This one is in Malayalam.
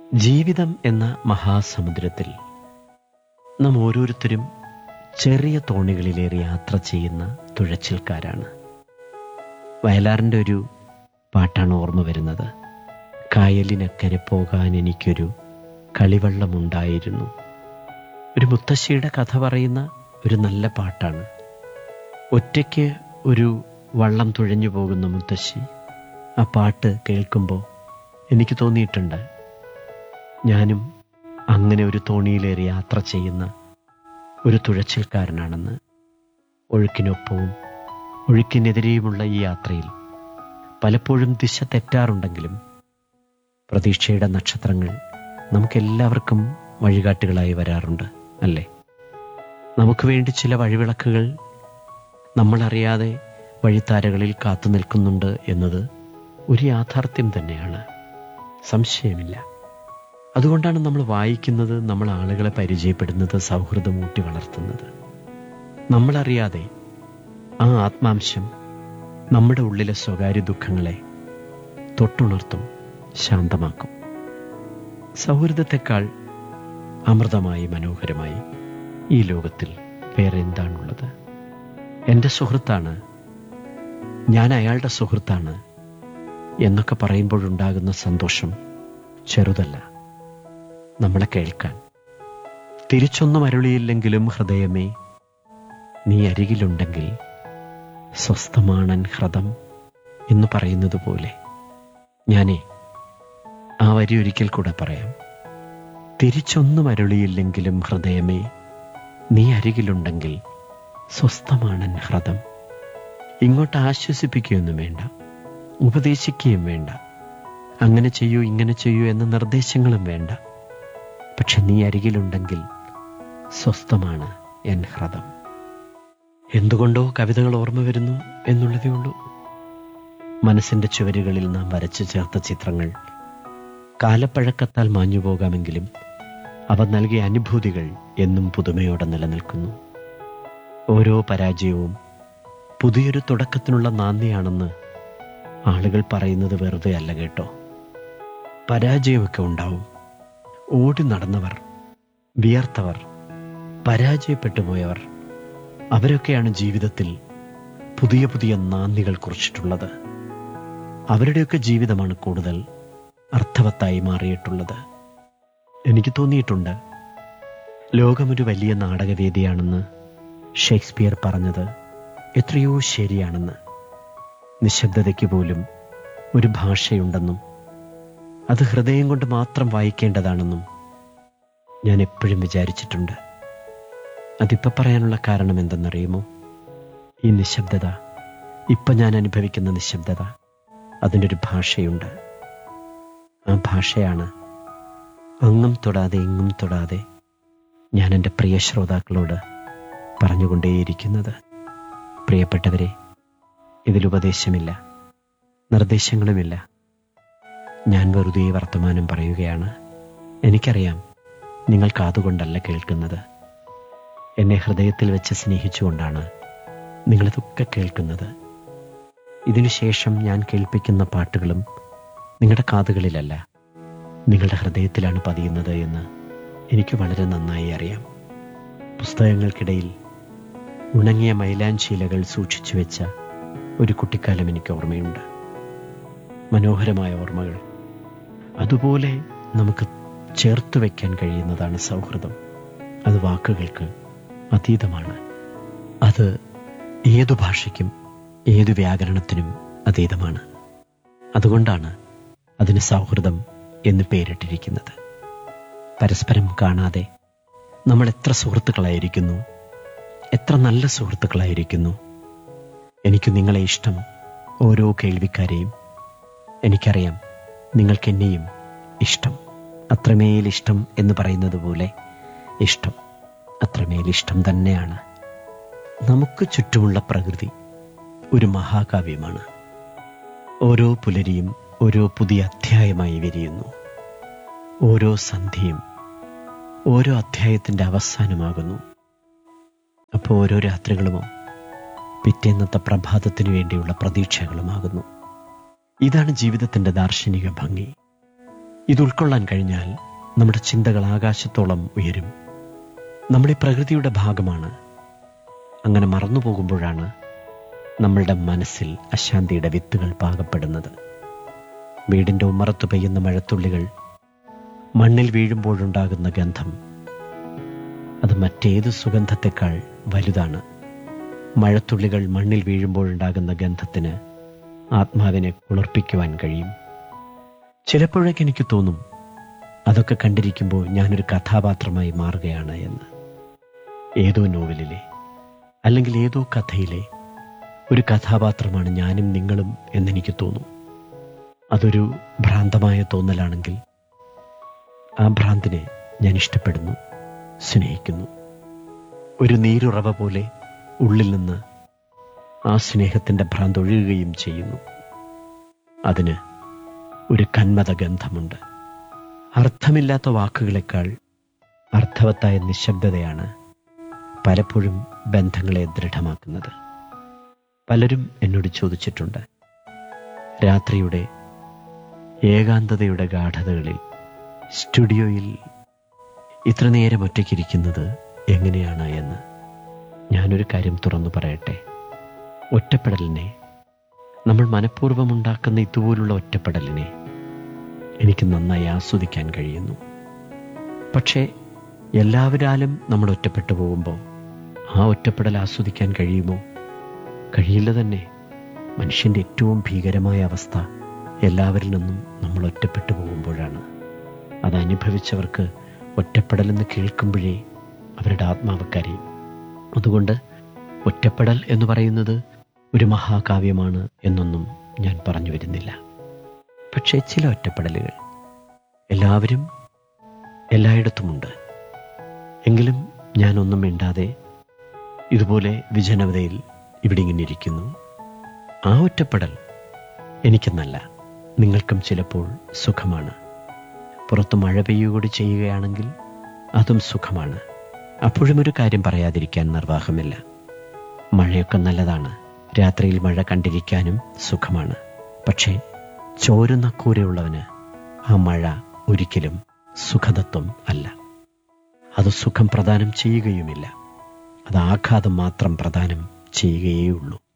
ജീവിതം എന്ന മഹാസമുദ്രത്തിൽ നാം ഓരോരുത്തരും ചെറിയ തോണികളിലേറി യാത്ര ചെയ്യുന്ന തുഴച്ചിൽക്കാരാണ്. വയലാറിൻ്റെ ഒരു പാട്ടാണ് ഓർമ്മ വരുന്നത്. കായലിനക്കരെ പോകാൻ എനിക്കൊരു കളിവള്ളമുണ്ടായിരുന്നു. ഒരു മുത്തശ്ശിയുടെ കഥ പറയുന്ന ഒരു നല്ല പാട്ടാണ്. ഒറ്റയ്ക്ക് ഒരു വള്ളം തുഴഞ്ഞു പോകുന്ന മുത്തശ്ശി. ആ പാട്ട് കേൾക്കുമ്പോൾ എനിക്ക് തോന്നിയിട്ടുണ്ട്, ഞാനും അങ്ങനെ ഒരു തോണിയിലേറി യാത്ര ചെയ്യുന്ന ഒരു തുഴച്ചിൽക്കാരനാണെന്ന്. ഒഴുക്കിനൊപ്പവും ഒഴുക്കിനെതിരെയുമുള്ള ഈ യാത്രയിൽ പലപ്പോഴും ദിശ തെറ്റാറുണ്ടെങ്കിലും പ്രതീക്ഷയുടെ നക്ഷത്രങ്ങൾ നമുക്കെല്ലാവർക്കും വഴികാട്ടികളായി വരാറുണ്ട്, അല്ലേ? നമുക്ക് വേണ്ടി ചില വഴിവിളക്കുകൾ നമ്മളറിയാതെ വഴിത്താരകളിൽ കാത്തു നിൽക്കുന്നുണ്ട് എന്നത് ഒരു യാഥാർത്ഥ്യം തന്നെയാണ്, സംശയമില്ല. അതുകൊണ്ടാണ് നമ്മൾ വായിക്കുന്നത്, നമ്മൾ ആളുകളെ പരിചയപ്പെടുന്നത്, സൗഹൃദം ഊട്ടി വളർത്തുന്നത്. നമ്മളറിയാതെ ആ ആത്മാംശം നമ്മുടെ ഉള്ളിലെ സ്വകാര്യ ദുഃഖങ്ങളെ തൊട്ടുണർത്തും, ശാന്തമാക്കും. സൗഹൃദത്തെക്കാൾ അമൃതമായി മനോഹരമായി ഈ ലോകത്തിൽ വേറെ എന്താണുള്ളത്? എൻ്റെ സുഹൃത്താണ്, ഞാൻ അയാളുടെ സുഹൃത്താണ് എന്നൊക്കെ പറയുമ്പോഴുണ്ടാകുന്ന സന്തോഷം ചെറുതല്ല. നമ്മളെ കേൾക്കാൻ, തിരിച്ചൊന്നും അരുളിയില്ലെങ്കിലും ഹൃദയമേ നീ അരികിലുണ്ടെങ്കിൽ സ്വസ്ഥമാണൻ ഹൃദം എന്ന് പറയുന്നത് പോലെ, ഞാനേ ആ വരി ഒരിക്കൽ കൂടെ പറയാം. തിരിച്ചൊന്നും അരുളിയില്ലെങ്കിലും ഹൃദയമേ നീ അരികിലുണ്ടെങ്കിൽ സ്വസ്ഥമാണൻ ഹൃദം. ഇങ്ങോട്ട് ആശ്വസിപ്പിക്കുകയൊന്നും വേണ്ട, ഉപദേശിക്കുകയും വേണ്ട, അങ്ങനെ ചെയ്യൂ ഇങ്ങനെ ചെയ്യൂ എന്ന നിർദ്ദേശങ്ങളും വേണ്ട. പക്ഷെ നീ അരികിലുണ്ടെങ്കിൽ സ്വസ്ഥമാണ് എൻ ഹൃദം. എന്തുകൊണ്ടോ കവിതകൾ ഓർമ്മ വരുന്നു എന്നുള്ളതേ ഉള്ളൂ. മനസ്സിൻ്റെ ചുവരുകളിൽ നാം വരച്ചു ചേർത്ത ചിത്രങ്ങൾ കാലപ്പഴക്കത്താൽ മാഞ്ഞുപോകാമെങ്കിലും അവ നൽകിയ അനുഭൂതികൾ എന്നും പുതുമയോടെ നിലനിൽക്കുന്നു. ഓരോ പരാജയവും പുതിയൊരു തുടക്കത്തിനുള്ള നാന്ദിയാണെന്ന് ആളുകൾ പറയുന്നത് വെറുതെ അല്ല കേട്ടോ. പരാജയമൊക്കെ ഉണ്ടാവും. ഓടി നടന്നവർ, വിയർത്തവർ, പരാജയപ്പെട്ടു പോയവർ, അവരൊക്കെയാണ് ജീവിതത്തിൽ പുതിയ പുതിയ നാന്ദികൾ കുറിച്ചിട്ടുള്ളത്. അവരുടെയൊക്കെ ജീവിതമാണ് കൂടുതൽ അർത്ഥവത്തായി മാറിയിട്ടുള്ളത്. എനിക്ക് തോന്നിയിട്ടുണ്ട്, ലോകമൊരു വലിയ നാടകവേദിയാണെന്ന് ഷേക്സ്പിയർ പറഞ്ഞത് എത്രയോ ശരിയാണെന്ന്. നിശബ്ദതയ്ക്ക് പോലും ഒരു ഭാഷയുണ്ടെന്നും അത് ഹൃദയം കൊണ്ട് മാത്രം വായിക്കേണ്ടതാണെന്നും ഞാൻ എപ്പോഴും വിചാരിച്ചിട്ടുണ്ട്. അതിപ്പോൾ പറയാനുള്ള കാരണം എന്തെന്നറിയുമോ? ഈ നിശബ്ദത, ഇപ്പം ഞാൻ അനുഭവിക്കുന്ന നിശബ്ദത, അതിനൊരു ഭാഷയുണ്ട്. ആ ഭാഷയാണ് അങ്ങും തൊടാതെ ഇങ്ങും തൊടാതെ ഞാൻ എൻ്റെ പ്രിയ ശ്രോതാക്കളോട് പറഞ്ഞുകൊണ്ടേയിരിക്കുന്നത്. പ്രിയപ്പെട്ടവരെ, ഇതിലുപദേശമില്ല, നിർദ്ദേശങ്ങളുമില്ല. ഞാൻ വെറുതെ വർത്തമാനം പറയുകയാണ്. എനിക്കറിയാം നിങ്ങൾ കാതുകൊണ്ടല്ല കേൾക്കുന്നത്, എന്നെ ഹൃദയത്തിൽ വെച്ച് സ്നേഹിച്ചുകൊണ്ടാണ് നിങ്ങളിതൊക്കെ കേൾക്കുന്നത്. ഇതിനുശേഷം ഞാൻ കേൾപ്പിക്കുന്ന പാട്ടുകളും നിങ്ങളുടെ കാതുകളിലല്ല, നിങ്ങളുടെ ഹൃദയത്തിലാണ് പതിയുന്നത് എന്ന് എനിക്ക് വളരെ നന്നായി അറിയാം. പുസ്തകങ്ങൾക്കിടയിൽ ഉണങ്ങിയ മൈലാഞ്ചിയിലകൾ സൂക്ഷിച്ചു വെച്ച ഒരു കുട്ടിക്കാലം എനിക്ക് ഓർമ്മയുണ്ട്. മനോഹരമായ ഓർമ്മകൾ. അതുപോലെ നമുക്ക് ചേർത്ത് വയ്ക്കാൻ കഴിയുന്നതാണ് സൗഹൃദം. അത് വാക്കുകൾക്ക് അതീതമാണ്. അത് ഏതു ഭാഷയ്ക്കും ഏതു വ്യാകരണത്തിനും അതീതമാണ്. അതുകൊണ്ടാണ് അതിന് സൗഹൃദം എന്ന് പേരിട്ടിരിക്കുന്നത്. പരസ്പരം കാണാതെ നമ്മൾ എത്ര സുഹൃത്തുക്കളായിരിക്കുന്നു, എത്ര നല്ല സുഹൃത്തുക്കളായിരിക്കുന്നു. എനിക്ക് നിങ്ങളെ ഇഷ്ടം, ഓരോ കേൾവിക്കാരെയും. എനിക്കറിയാം നിങ്ങൾക്കെന്നെയും ഇഷ്ടം. അത്രമേൽ ഇഷ്ടം എന്ന് പറയുന്നത് പോലെ ഇഷ്ടം, അത്രമേൽ ഇഷ്ടം തന്നെയാണ്. നമുക്ക് ചുറ്റുമുള്ള പ്രകൃതി ഒരു മഹാകാവ്യമാണ്. ഓരോ പുലരിയും ഓരോ പുതിയ അധ്യായമായി വിരിയുന്നു. ഓരോ സന്ധ്യയും ഓരോ അധ്യായത്തിൻ്റെ അവസാനമാകുന്നു. അപ്പോൾ ഓരോ രാത്രികളുമോ പിറ്റേന്നത്തെ പ്രഭാതത്തിനു വേണ്ടിയുള്ള പ്രതീക്ഷകളുമാകുന്നു. ഇതാണ് ജീവിതത്തിൻ്റെ ദാർശനിക ഭംഗി. ഇത് ഉൾക്കൊള്ളാൻ കഴിഞ്ഞാൽ നമ്മുടെ ചിന്തകൾ ആകാശത്തോളം ഉയരും. നമ്മൾ ഈ പ്രകൃതിയുടെ ഭാഗമാണ്. അങ്ങനെ മറന്നു പോകുമ്പോഴാണ് നമ്മളുടെ മനസ്സിൽ അശാന്തിയുടെ വിത്തുകൾ പാകപ്പെടുന്നത്. വീടിൻ്റെ ഉമ്മറത്ത് പെയ്യുന്ന മഴത്തുള്ളികൾ മണ്ണിൽ വീഴുമ്പോഴുണ്ടാകുന്ന ഗന്ധം അത് മറ്റേത് സുഗന്ധത്തെക്കാൾ വലുതാണ്. മഴത്തുള്ളികൾ മണ്ണിൽ വീഴുമ്പോഴുണ്ടാകുന്ന ഗന്ധത്തിന് ആത്മാവിനെ കുളിർപ്പിക്കുവാൻ കഴിയും. ചിലപ്പോഴൊക്കെ എനിക്ക് തോന്നും അതൊക്കെ കണ്ടിരിക്കുമ്പോൾ ഞാനൊരു കഥാപാത്രമായി മാറുകയാണ് എന്ന്. ഏതോ നോവലിലെ അല്ലെങ്കിൽ ഏതോ കഥയിലെ ഒരു കഥാപാത്രമാണ് ഞാനും നിങ്ങളും എന്നെനിക്ക് തോന്നും. അതൊരു ഭ്രാന്തമായ തോന്നലാണെങ്കിൽ ആ ഭ്രാന്തിനെ ഞാൻ ഇഷ്ടപ്പെടുന്നു, സ്നേഹിക്കുന്നു. ഒരു നീരുറവ പോലെ ഉള്ളിൽ നിന്ന് ആ സ്നേഹത്തിൻ്റെ ഭ്രാന്ത് ഒഴുകുകയും ചെയ്യുന്നു. അതിന് ഒരു കന്മത ഗന്ധമുണ്ട്. അർത്ഥമില്ലാത്ത വാക്കുകളെക്കാൾ അർത്ഥവത്തായ നിശബ്ദതയാണ് പലപ്പോഴും ബന്ധങ്ങളെ ദൃഢമാക്കുന്നത്. പലരും എന്നോട് ചോദിച്ചിട്ടുണ്ട്, രാത്രിയുടെ ഏകാന്തതയുടെ ഗാഠതകളിൽ സ്റ്റുഡിയോയിൽ ഇത്ര നേരം ഒറ്റയ്ക്കിരിക്കുന്നത് എങ്ങനെയാണ് എന്ന്. ഞാനൊരു കാര്യം തുറന്നു പറയട്ടെ. ഒറ്റപ്പെടലിനെ, നമ്മൾ മനഃപൂർവ്വം ഉണ്ടാക്കുന്ന ഇതുപോലുള്ള ഒറ്റപ്പെടലിനെ എനിക്ക് നന്നായി ആസ്വദിക്കാൻ കഴിയുന്നു. പക്ഷേ എല്ലാവരാലും നമ്മൾ ഒറ്റപ്പെട്ടു പോകുമ്പോൾ ആ ഒറ്റപ്പെടൽ ആസ്വദിക്കാൻ കഴിയുമോ? കഴിയില്ല തന്നെ. മനുഷ്യൻ്റെ ഏറ്റവും ഭീകരമായ അവസ്ഥ എല്ലാവരിൽ നിന്നും നമ്മൾ ഒറ്റപ്പെട്ടു പോകുമ്പോഴാണ്. അത് അനുഭവിച്ചവർക്ക് ഒറ്റപ്പെടലെന്ന് കേൾക്കുമ്പോഴേ അവരുടെ ആത്മാവ് കരയും. അതുകൊണ്ട് ഒറ്റപ്പെടൽ എന്ന് പറയുന്നത് ഒരു മഹാകാവ്യമാണ് എന്നൊന്നും ഞാൻ പറഞ്ഞു വരുന്നില്ല. പക്ഷേ ചില ഒറ്റപ്പെടലുകൾ എല്ലാവരും എല്ലായിടത്തുമുണ്ട്. എങ്കിലും ഞാനൊന്നും മിണ്ടാതെ ഇതുപോലെ വിജനവതയിൽ ഇവിടെ ഇങ്ങനെ ഇരിക്കുന്നു. ആ ഒറ്റപ്പെടൽ എനിക്കെന്നല്ല, നിങ്ങൾക്കും ചിലപ്പോൾ സുഖമാണ്. പുറത്ത് മഴ പെയ്യുകൂടി ചെയ്യുകയാണെങ്കിൽ അതും സുഖമാണ്. അപ്പോഴും ഒരു കാര്യം പറയാതിരിക്കാൻ നിർവാഹമില്ല. മഴയൊക്കെ നല്ലതാണ്. രാത്രിയിൽ മഴ കണ്ടിരിക്കാനും സുഖമാണ്. പക്ഷേ ചോരുന്ന കൂരയുള്ളവന് ആ മഴ ഒരിക്കലും സുഖതത്വം അല്ല. അത് സുഖം പ്രദാനം ചെയ്യുകയുമില്ല. അത് ആഘാതം മാത്രം പ്രദാനം ചെയ്യുകയേ ഉള്ളൂ.